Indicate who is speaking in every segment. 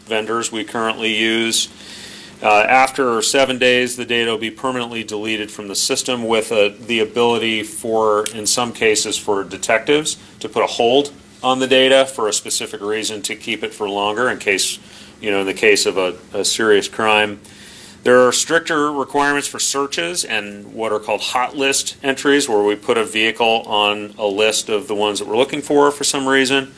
Speaker 1: vendors we currently use. After 7 days, the data will be permanently deleted from the system with the ability for, in some cases, for detectives to put a hold on the data for a specific reason to keep it for longer in case, in the case of a serious crime. There are stricter requirements for searches and what are called hot list entries, where we put a vehicle on a list of the ones that we're looking for some reason.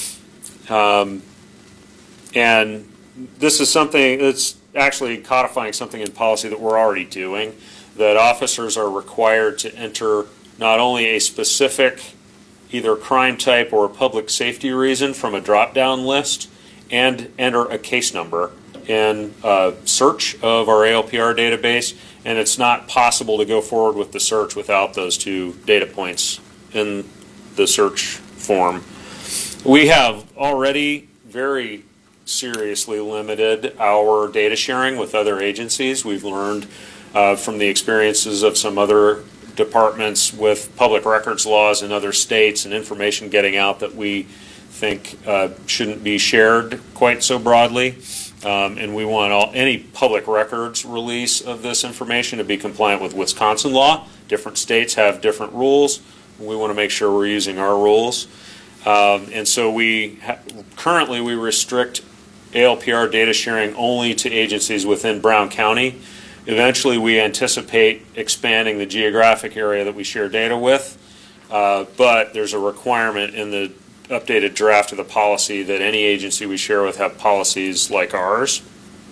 Speaker 1: And this is something that's actually codifying something in policy that we're already doing, that officers are required to enter not only a specific either crime type or public safety reason from a drop-down list and enter a case number in search of our ALPR database, and it's not possible to go forward with the search without those two data points in the search form. We have already very seriously limited our data sharing with other agencies. We've learned from the experiences of some other departments with public records laws in other states and information getting out that we think shouldn't be shared quite so broadly. And we want any public records release of this information to be compliant with Wisconsin law. Different states have different rules. We want to make sure we're using our rules. And so currently we restrict ALPR data sharing only to agencies within Brown County. Eventually we anticipate expanding the geographic area that we share data with, but there's a requirement in the updated draft of the policy that any agency we share with have policies like ours.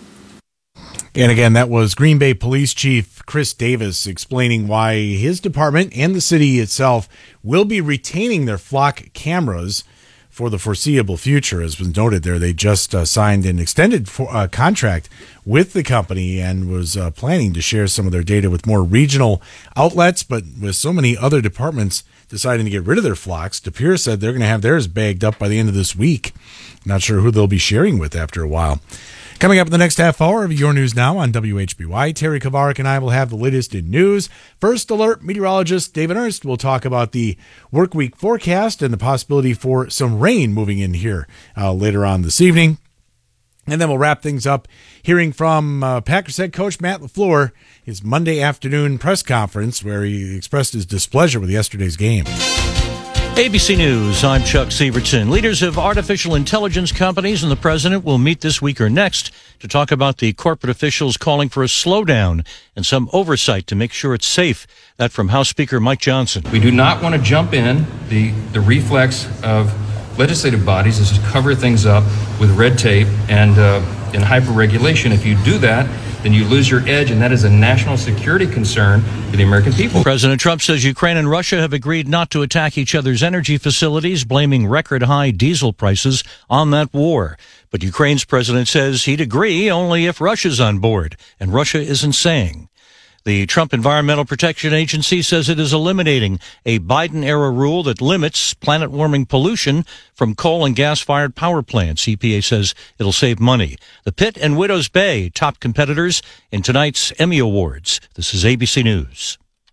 Speaker 2: And again, that was Green Bay Police Chief Chris Davis explaining why his department and the city itself will be retaining their flock cameras for the foreseeable future. As was noted there, they just signed an extended contract with the company and was planning to share some of their data with more regional outlets, but with so many other departments deciding to get rid of their flocks, De Pere said they're going to have theirs bagged up by the end of this week. Not sure who they'll be sharing with after a while. Coming up in the next half hour of Your News Now on WHBY, Terry Kovarik and I will have the latest in news. First Alert meteorologist David Ernst will talk about the work week forecast and the possibility for some rain moving in here later on this evening. And then we'll wrap things up hearing from Packers head coach Matt LaFleur, his Monday afternoon press conference where he expressed his displeasure with yesterday's game.
Speaker 3: ABC News, I'm Chuck Sievertson. Leaders of artificial intelligence companies and the president will meet this week or next to talk about the corporate officials calling for a slowdown and some oversight to make sure it's safe. That from House Speaker Mike Johnson.
Speaker 4: We do not want to jump in. The reflex of legislative bodies is to cover things up with red tape and hyper-regulation. If you do that, then you lose your edge, and that is a national security concern for the American people.
Speaker 3: President Trump says Ukraine and Russia have agreed not to attack each other's energy facilities, blaming record-high diesel prices on that war. But Ukraine's president says he'd agree only if Russia's on board, and Russia isn't saying. The Trump Environmental Protection Agency says it is eliminating a Biden-era rule that limits planet-warming pollution from coal and gas-fired power plants. EPA says it'll save money. The Pitt and Widows Bay, top competitors in tonight's Emmy Awards. This is ABC News.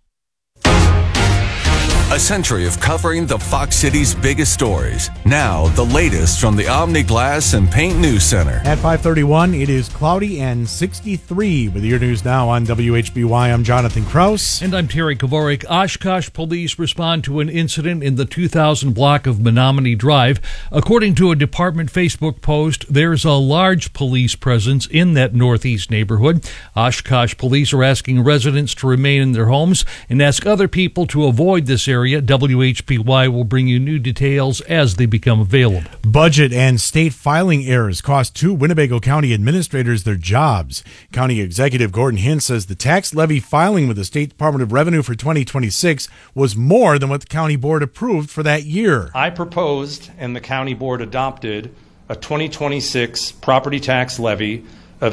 Speaker 5: A century of covering the Fox City's biggest stories. Now, the latest from the Omni Glass and Paint News Center.
Speaker 2: At 5:31, it is cloudy and 63 with Your News Now on WHBY. I'm Jonathan Kraus.
Speaker 6: And I'm Terry Kovarik. Oshkosh police respond to an incident in the 2000 block of Menominee Drive. According to a department Facebook post, there's a large police presence in that northeast neighborhood. Oshkosh police are asking residents to remain in their homes and ask other people to avoid this area. WHPY will bring you new details as they become available.
Speaker 2: Budget and state filing errors cost 2 Winnebago County administrators their jobs. County Executive Gordon Hintz says the tax levy filing with the State Department of Revenue for 2026 was more than what the county board approved for that year.
Speaker 7: I proposed and the county board adopted a 2026 property tax levy of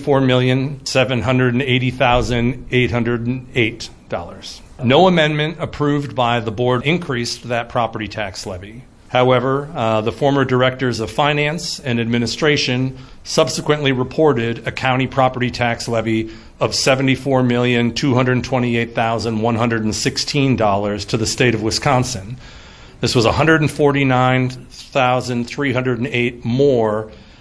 Speaker 7: $74,780,808. No amendment approved by the board increased that property tax levy. However, the former directors of finance and administration subsequently reported a county property tax levy of $74,228,116 to the state of Wisconsin. This was $149,308 more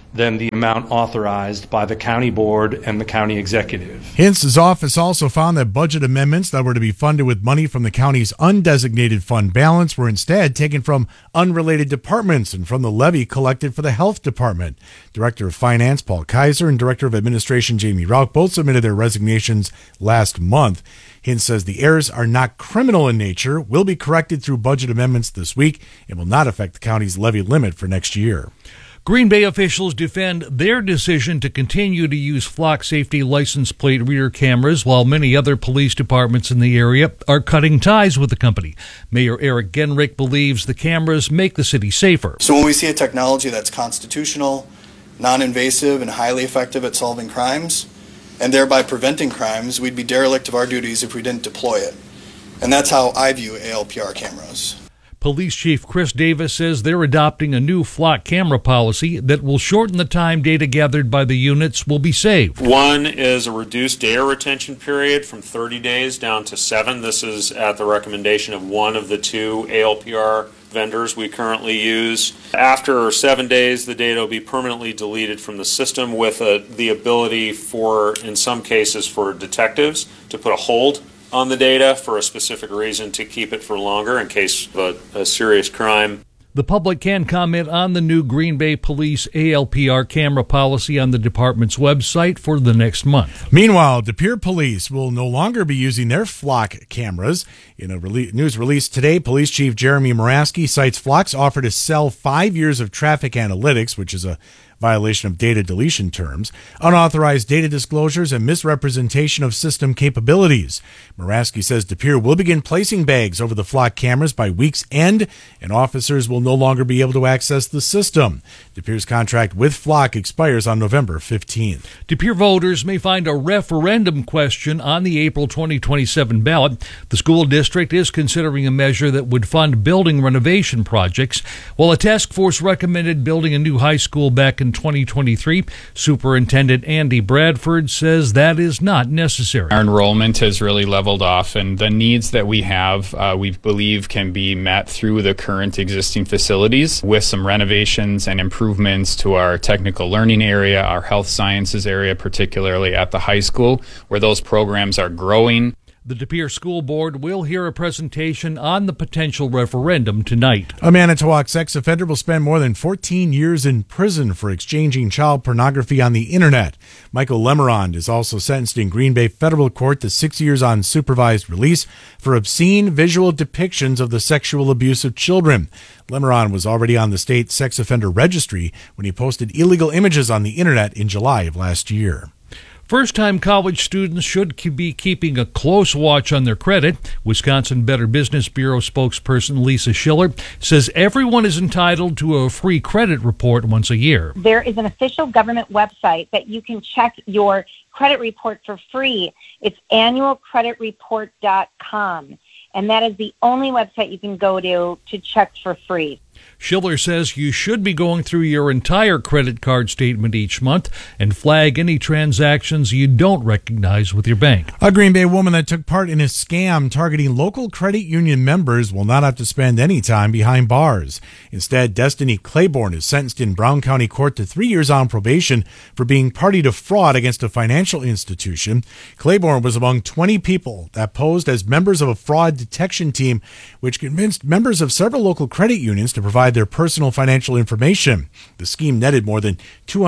Speaker 7: than the amount authorized by the county board and the county executive.
Speaker 2: Hintz's office also found that budget amendments that were to be funded with money from the county's undesignated fund balance were instead taken from unrelated departments and from the levy collected for the health department. Director of Finance Paul Kaiser and Director of Administration Jamie Rauch both submitted their resignations last month. Hintz says the errors are not criminal in nature, will be corrected through budget amendments this week, and will not affect the county's levy limit for next year.
Speaker 6: Green Bay officials defend their decision to continue to use flock safety license plate reader cameras, while many other police departments in the area are cutting ties with the company. Mayor Eric Genrich believes the cameras make the city safer.
Speaker 8: So when we see a technology that's constitutional, non-invasive, and highly effective at solving crimes, and thereby preventing crimes, we'd be derelict of our duties if we didn't deploy it. And that's how I view ALPR cameras.
Speaker 6: Police Chief Chris Davis says they're adopting a new flock camera policy that will shorten the time data gathered by the units will be saved.
Speaker 1: One is a reduced data retention period from 30 days down to 7. This is at the recommendation of one of the two ALPR vendors we currently use. After 7 days, the data will be permanently deleted from the system with the ability for, in some cases, for detectives to put a hold on the data for a specific reason to keep it for longer in case of a serious crime.
Speaker 6: The public can comment on the new Green Bay Police ALPR camera policy on the department's website for the next month.
Speaker 2: Meanwhile, De Pere Police will no longer be using their flock cameras. In a news release today, Police Chief Jeremy Moraski cites Flock's offer to sell 5 years of traffic analytics, which is a violation of data deletion terms, unauthorized data disclosures, and misrepresentation of system capabilities. Moraski says De Pere will begin placing bags over the flock cameras by week's end, and officers will no longer be able to access the system. De Pere's contract with Flock expires on November 15th.
Speaker 6: De Pere voters may find a referendum question on the April 2027 ballot. The school district is considering a measure that would fund building renovation projects. While a task force recommended building a new high school back in 2023, Superintendent Andy Bradford says that is not necessary.
Speaker 9: Our enrollment has really leveled off, and the needs that we have, we believe, can be met through the current existing facilities with some renovations and improvements to our technical learning area, our health sciences area, particularly at the high school, where those programs are growing.
Speaker 6: The De Pere School Board will hear a presentation on the potential referendum tonight.
Speaker 2: A Manitowoc sex offender will spend more than 14 years in prison for exchanging child pornography on the internet. Michael Lemerond is also sentenced in Green Bay Federal Court to 6 years on supervised release for obscene visual depictions of the sexual abuse of children. Lemerond was already on the state sex offender registry when he posted illegal images on the internet in July of last year.
Speaker 6: First-time college students should be keeping a close watch on their credit. Wisconsin Better Business Bureau spokesperson Lisa Schiller says everyone is entitled to a free credit report once a year.
Speaker 10: There is an official government website that you can check your credit report for free. It's annualcreditreport.com, and that is the only website you can go to check for free.
Speaker 6: Schiller says you should be going through your entire credit card statement each month and flag any transactions you don't recognize with your bank.
Speaker 2: A Green Bay woman that took part in a scam targeting local credit union members will not have to spend any time behind bars. Instead, Destiny Claiborne is sentenced in Brown County Court to 3 years on probation for being party to fraud against a financial institution. Claiborne was among 20 people that posed as members of a fraud detection team, which convinced members of several local credit unions to provide their personal financial information. The scheme netted more than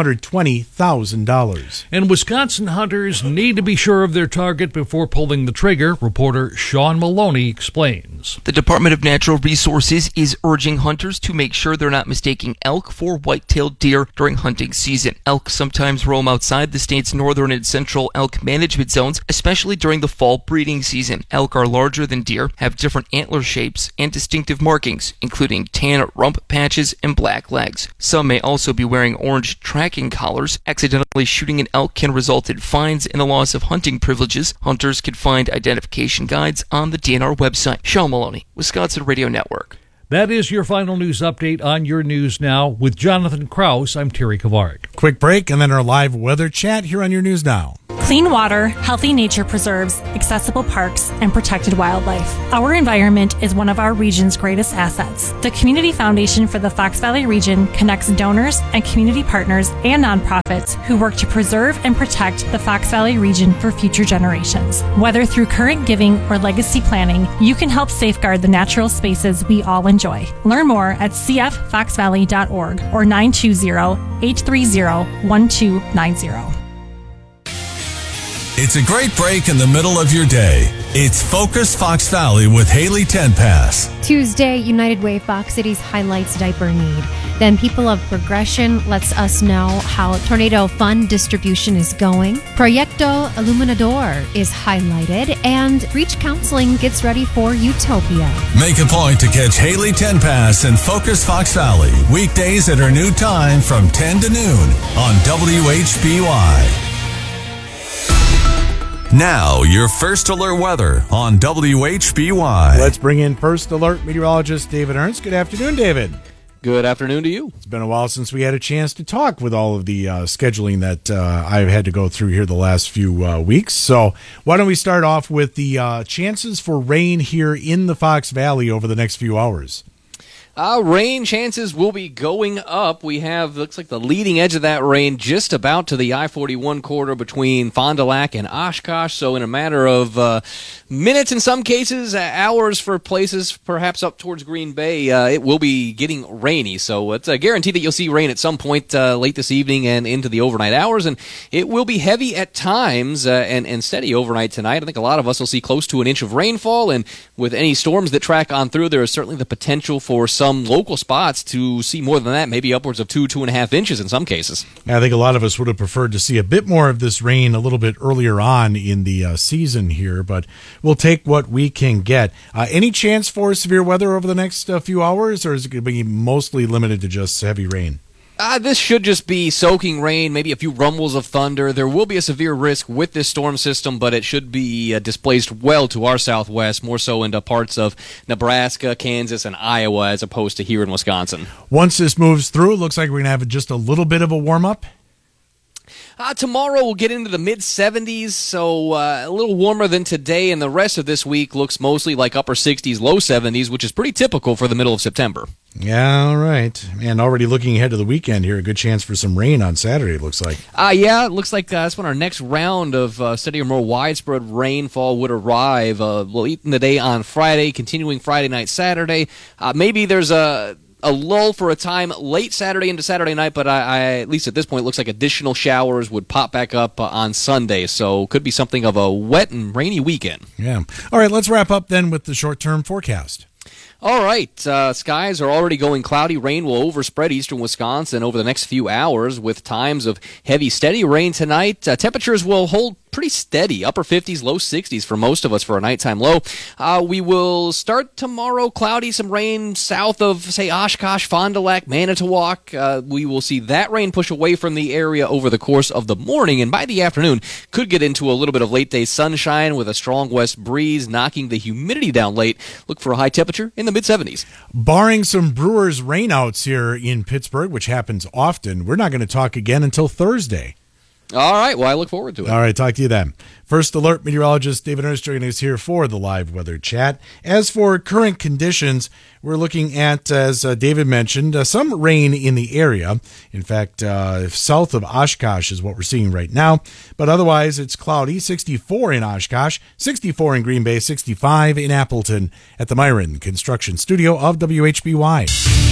Speaker 2: $220,000.
Speaker 6: And Wisconsin hunters need to be sure of their target before pulling the trigger. Reporter Sean Maloney explains.
Speaker 11: The Department of Natural Resources is urging hunters to make sure they're not mistaking elk for white-tailed deer during hunting season. Elk sometimes roam outside the state's northern and central elk management zones, especially during the fall breeding season. Elk are larger than deer, have different antler shapes, and distinctive markings, including tan rump patches and black legs. Some may also be wearing orange tracking collars. Accidentally shooting an elk can result in fines and the loss of hunting privileges. Hunters can find identification guides on the DNR website. Sean Maloney, Wisconsin Radio Network.
Speaker 6: That is your final news update on Your News Now. With Jonathan Krause, I'm Terry Kovarik.
Speaker 2: Quick break and then our live weather chat here on Your News Now.
Speaker 12: Clean water, healthy nature preserves, accessible parks, and protected wildlife. Our environment is one of our region's greatest assets. The Community Foundation for the Fox Valley region connects donors and community partners and nonprofits who work to preserve and protect the Fox Valley region for future generations. Whether through current giving or legacy planning, you can help safeguard the natural spaces we all enjoy. Learn more at cffoxvalley.org or 920-830-1290.
Speaker 5: It's a great break in the middle of your day. It's Focus Fox Valley with Haley Tenpass.
Speaker 13: Tuesday, United Way Fox Cities highlights diaper need. Then People of Progression lets us know how Tornado Fund distribution is going. Proyecto Iluminador is highlighted, and Reach Counseling gets ready for Utopia.
Speaker 5: Make a point to catch Haley Tenpass and Focus Fox Valley weekdays at her new time from 10 to noon on WHBY. Now, your First Alert weather on WHBY.
Speaker 2: Let's bring in First Alert meteorologist David Ernst. Good afternoon, David.
Speaker 14: Good afternoon to you.
Speaker 2: It's been a while since we had a chance to talk with all of the scheduling that I've had to go through here the last few weeks. So why don't we start off with the chances for rain here in the Fox Valley over the next few hours?
Speaker 14: Rain chances will be going up. We have, looks like the leading edge of that rain just about to the I-41 corridor between Fond du Lac and Oshkosh. So in a matter of minutes, in some cases, hours for places perhaps up towards Green Bay, it will be getting rainy. So it's a guarantee that you'll see rain at some point late this evening and into the overnight hours. And it will be heavy at times and steady overnight tonight. I think a lot of us will see close to an inch of rainfall. And with any storms that track on through, there is certainly the potential for some local spots to see more than that, maybe upwards of 2.5 inches in some cases.
Speaker 2: I think a lot of us would have preferred to see a bit more of this rain a little bit earlier on in the season here, but we'll take what we can get. Any chance for severe weather over the next few hours, or is it going to be mostly limited to just heavy rain?
Speaker 14: This should just be soaking rain, maybe a few rumbles of thunder. There will be a severe risk with this storm system, but it should be displaced well to our southwest, more so into parts of Nebraska, Kansas, and Iowa, as opposed to here in Wisconsin.
Speaker 2: Once this moves through, it looks like we're going to have just a little bit of a warm-up.
Speaker 14: Tomorrow we'll get into the mid-70s, so a little warmer than today, and the rest of this week looks mostly like upper 60s, low 70s, which is pretty typical for the middle of September.
Speaker 2: Yeah, all right. And already looking ahead to the weekend here, a good chance for some rain on Saturday, it looks like.
Speaker 14: Yeah, it looks like that's when our next round of steady or more widespread rainfall would arrive late in the day on Friday, continuing Friday night, Saturday. Maybe there's a lull for a time late Saturday into Saturday night, but I at least at this point, it looks like additional showers would pop back up on Sunday, so could be something of a wet and rainy weekend.
Speaker 2: Yeah. All right, let's wrap up then with the short-term forecast.
Speaker 14: All right, skies are already going cloudy. Rain will overspread eastern Wisconsin over the next few hours with times of heavy, steady rain tonight. Temperatures will hold pretty steady, upper 50s, low 60s for most of us for a nighttime low. We will start tomorrow cloudy, some rain south of, say, Oshkosh, Fond du Lac, Manitowoc. We will see that rain push away from the area over the course of the morning, and by the afternoon could get into a little bit of late-day sunshine with a strong west breeze knocking the humidity down late. Look for a high temperature in the mid-70s.
Speaker 2: Barring some Brewers rainouts here in Pittsburgh, which happens often, we're not going to talk again until Thursday.
Speaker 14: All right. Well, I look forward to it.
Speaker 2: All right. Talk to you then. First Alert meteorologist David Ernst joining us here for the live weather chat. As for current conditions, we're looking at, as David mentioned, some rain in the area. In fact, south of Oshkosh is what we're seeing right now. But otherwise, it's cloudy. 64 in Oshkosh, 64 in Green Bay, 65 in Appleton at the Myron Construction Studio of WHBY.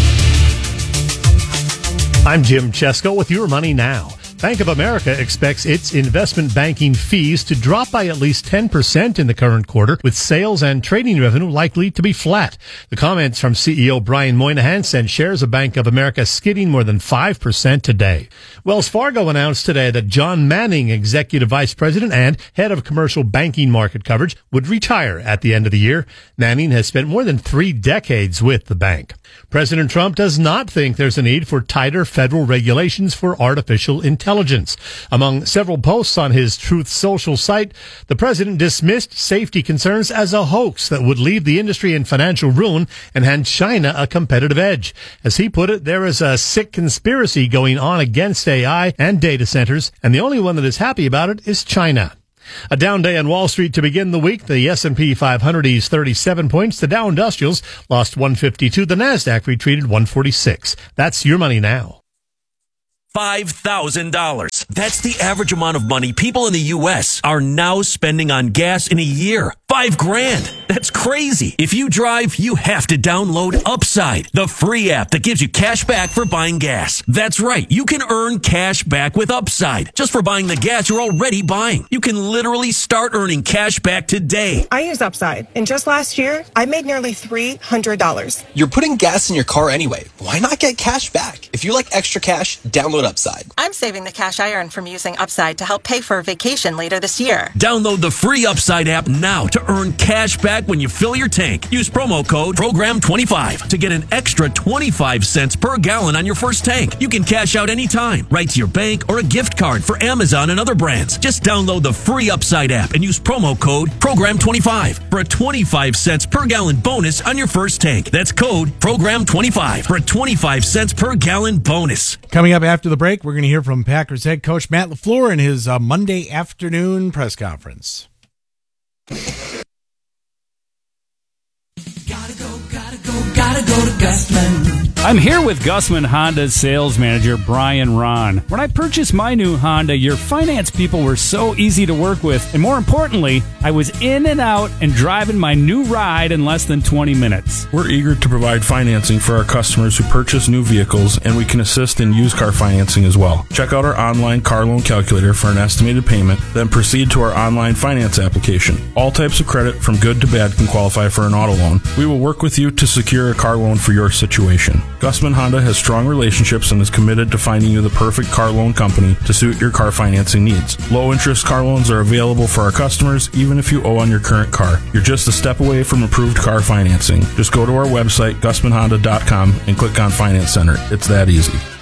Speaker 15: I'm Jim Chesko with Your Money Now. Bank of America expects its investment banking fees to drop by at least 10% in the current quarter, with sales and trading revenue likely to be flat. The comments from CEO Brian Moynihan sent shares of Bank of America skidding more than 5% today. Wells Fargo announced today that John Manning, Executive Vice President and Head of Commercial Banking Market Coverage, would retire at the end of the year. Manning has spent more than 3 decades with the bank. President Trump does not think there's a need for tighter federal regulations for artificial intelligence. intelligence. Among several posts on his Truth Social site, the president dismissed safety concerns as a hoax that would leave the industry in financial ruin and hand China a competitive edge. As he put it, there is a sick conspiracy going on against AI and data centers, and the only one that is happy about it is China. A down day on Wall Street to begin the week. The S&P 500 eased 37 points. The Dow Industrials lost 152. The Nasdaq retreated 146. That's your money now.
Speaker 16: $5,000. That's the average amount of money people in the U.S. are now spending on gas in a year. $5,000. That's crazy. If you drive, you have to download Upside, the free app that gives you cash back for buying gas. That's right. You can earn cash back with Upside just for buying the gas you're already buying. You can literally start earning cash back today.
Speaker 17: I use Upside, and just last year, I made nearly $300.
Speaker 18: You're putting gas in your car anyway. Why not get cash back? If you like extra cash, download Upside.
Speaker 17: I'm saving the cash I earn from using Upside to help pay for a vacation later this year.
Speaker 16: Download the free Upside app now to earn cash back when you fill your tank. Use promo code PROGRAM25 to get an extra 25 cents per gallon on your first tank. You can cash out anytime, right to your bank or a gift card for Amazon and other brands. Just download the free Upside app and use promo code PROGRAM25 for a 25 cents per gallon bonus on your first tank. That's code PROGRAM25 for a 25 cents per gallon bonus.
Speaker 2: Coming up after the break, we're going to hear from Packers head coach Matt LaFleur in his Monday afternoon press conference.
Speaker 19: Gotta go to Gusman. I'm here with Gusman Honda's sales manager, Brian Ron. When I purchased my new Honda, your finance people were so easy to work with, and more importantly, I was in and out and driving my new ride in less than 20 minutes.
Speaker 20: We're eager to provide financing for our customers who purchase new vehicles, and we can assist in used car financing as well. Check out our online car loan calculator for an estimated payment, then proceed to our online finance application. All types of credit, from good to bad, can qualify for an auto loan. We will work with you to secure a car loan for your situation. Gusman Honda has strong relationships and is committed to finding you the perfect car loan company to suit your car financing needs. Low interest car loans are available for our customers even if you owe on your current car. You're just a step away from approved car financing. Just go to our website, GusmanHonda.com, and click on Finance Center. It's that easy.